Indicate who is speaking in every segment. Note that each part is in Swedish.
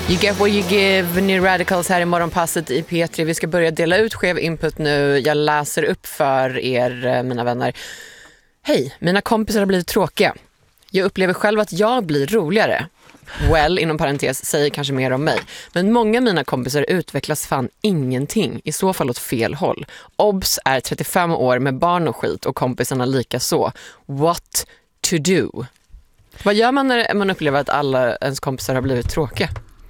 Speaker 1: You get what you give, New Radicals här i morgonpasset i P3. Vi ska börja dela ut skev input nu. Jag läser upp för er, mina vänner. Hej, mina kompisar har blivit tråkiga. Jag upplever själv att jag blir roligare. Well, inom parentes, säger kanske mer om mig. Men många av mina kompisar utvecklas fan ingenting. I så fall åt fel håll. Obs är 35 år med barn och skit och kompisarna lika så. What to do? Vad gör man när man upplever att alla ens kompisar har blivit tråkiga?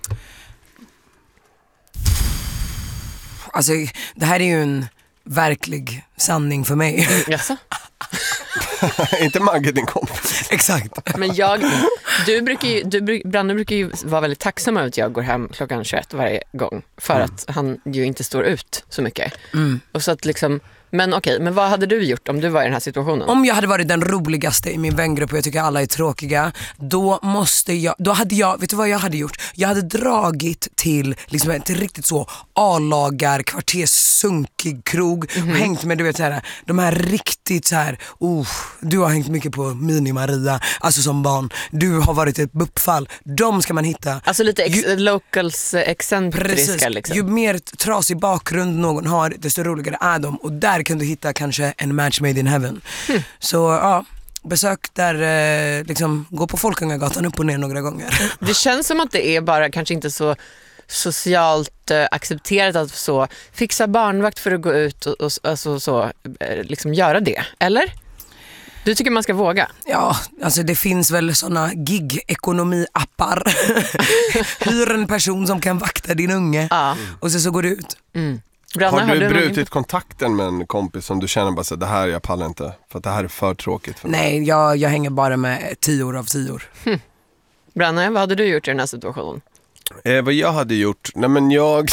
Speaker 2: Alltså, det här är ju en verklig sanning för mig.
Speaker 1: Jaså?
Speaker 3: Inte Maggie din kompis.
Speaker 2: Exakt.
Speaker 1: Men Branne brukar ju vara väldigt tacksam över att jag går hem klockan 21 varje gång. För att han ju inte står ut så mycket. Och så att liksom... Men okej, men vad hade du gjort om du var i den här situationen?
Speaker 2: Om jag hade varit den roligaste i min vängrupp och jag tycker alla är tråkiga, då hade jag, vet du vad jag hade gjort? Jag hade dragit till liksom ett riktigt så A-lagar, kvarterssunkig krog och hängt med, du vet så här, de här riktigt så här, du har hängt mycket på Mini-Maria, alltså som barn, du har varit ett buppfall, de ska man hitta.
Speaker 1: Alltså lite locals excentriska liksom.
Speaker 2: Ju mer trasig bakgrund någon har, desto roligare är de, och där kan du hitta kanske en match made in heaven. Så ja, besök där, liksom, gå på Folkungagatan upp och ner några gånger.
Speaker 1: Det känns som att det är bara kanske inte så socialt accepterat att så fixa barnvakt för att gå ut och alltså, så liksom göra det, eller? Du tycker man ska våga?
Speaker 2: Ja, alltså det finns väl såna gig-ekonomi-appar. Hyr en person som kan vakta din unge och så går du ut.
Speaker 1: Branna,
Speaker 3: har du brutit kontakten med en kompis som du känner bara så det här jag pallar inte för att det här är för tråkigt för mig?
Speaker 2: Nej, jag hänger bara med 10 av 10.
Speaker 1: Branna, vad hade du gjort i den här situationen?
Speaker 3: Vad jag hade gjort? Nej men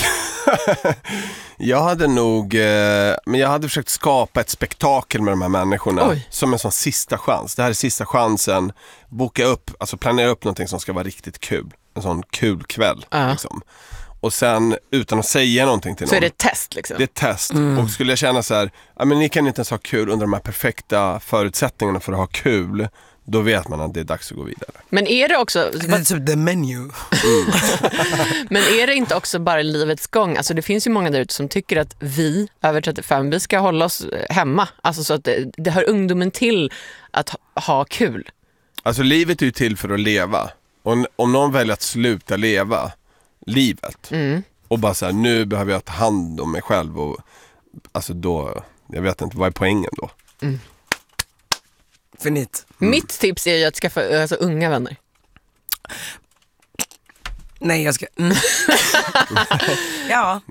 Speaker 3: jag hade nog men jag hade försökt skapa ett spektakel med de här människorna.
Speaker 1: Oj.
Speaker 3: Som en sån sista chans. Det här är sista chansen. Boka upp, alltså planera upp någonting som ska vara riktigt kul. En sån kul kväll liksom. Och sen utan att säga någonting till någon.
Speaker 1: Så är det ett test liksom?
Speaker 3: Det är ett test. Och skulle jag känna så här, men ni kan inte ens ha kul under de här perfekta förutsättningarna för att ha kul, då vet man att det är dags att gå vidare. Men
Speaker 1: är det också...
Speaker 2: Det är typ the menu.
Speaker 1: Men är det inte också bara livets gång? Alltså det finns ju många där ute som tycker att vi över 35, vi ska hålla oss hemma. Alltså så att det hör ungdomen till att ha kul. Alltså
Speaker 3: livet är ju till för att leva. Och om någon väljer att sluta leva livet och bara så här, nu behöver jag ta hand om mig själv och alltså då, jag vet inte, vad är poängen då?
Speaker 2: Finit.
Speaker 1: Mitt tips är ju att skaffa unga vänner.
Speaker 2: Nej, jag ska... Ja.